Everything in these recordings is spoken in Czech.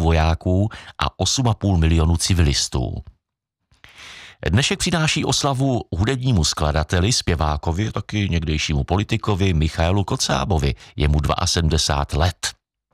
vojáků a 8,5 milionu civilistů. Dnešek přináší oslavu hudebnímu skladateli, zpěvákovi, taky někdejšímu politikovi Michailu Kocábovi, je mu 72 let.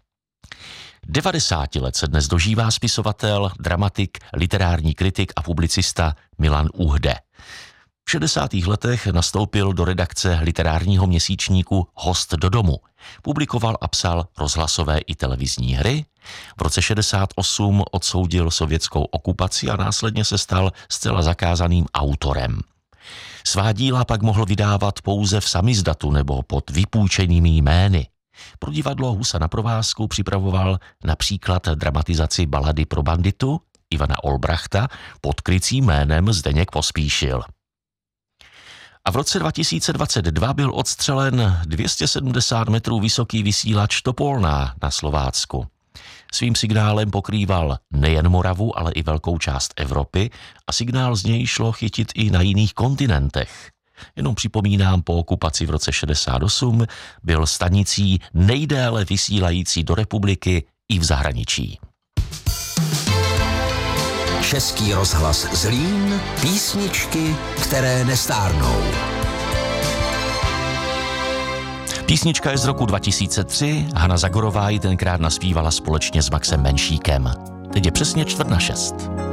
90 let se dnes dožívá spisovatel, dramatik, literární kritik a publicista Milan Uhde. V 60. letech nastoupil do redakce literárního měsíčníku Host do domu. Publikoval a psal rozhlasové i televizní hry. V roce 68 odsoudil sovětskou okupaci a následně se stal zcela zakázaným autorem. Svá díla pak mohl vydávat pouze v samizdatu nebo pod vypůjčenými jmény. Pro divadlo Husa na provázku připravoval například dramatizaci Balady pro banditu Ivana Olbrachta pod krycím jménem Zdeněk Pospíšil. A v roce 2022 byl odstřelen 270 metrů vysoký vysílač Topolná na Slovácku. Svým signálem pokrýval nejen Moravu, ale i velkou část Evropy a signál z něj šlo chytit i na jiných kontinentech. Jenom připomínám, po okupaci v roce 68 byl stanicí nejdéle vysílající do republiky i v zahraničí. Český rozhlas Zlín, písničky, které nestárnou. Písnička je z roku 2003, Hana Zagorová ji tenkrát naspívala společně s Maxem Menšíkem. Teď je přesně 5:45.